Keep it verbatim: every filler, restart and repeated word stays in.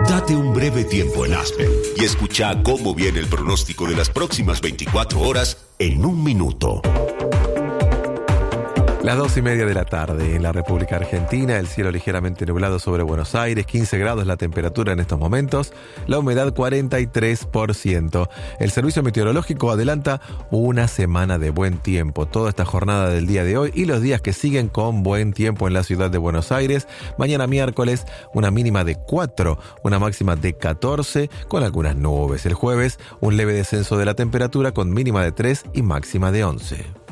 Date un breve tiempo en Aspen y escucha cómo viene el pronóstico de las próximas veinticuatro horas en un minuto. Las dos y media de la tarde en la República Argentina, el cielo ligeramente nublado sobre Buenos Aires, quince grados la temperatura en estos momentos, la humedad cuarenta y tres por ciento. El Servicio Meteorológico adelanta una semana de buen tiempo, toda esta jornada del día de hoy y los días que siguen con buen tiempo en la ciudad de Buenos Aires. Mañana miércoles, una mínima de cuatro, una máxima de catorce, con algunas nubes. El jueves, un leve descenso de la temperatura con mínima de tres y máxima de once.